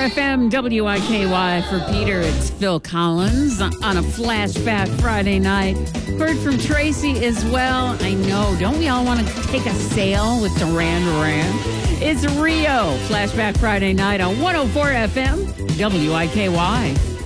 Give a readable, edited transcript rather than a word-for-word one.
FM, WIKY. For Peter, it's Phil Collins on a Flashback Friday night. Heard from Tracy as well. I know, don't we all want to take a sail with Duran Duran? It's Rio, Flashback Friday night on 104 FM, WIKY.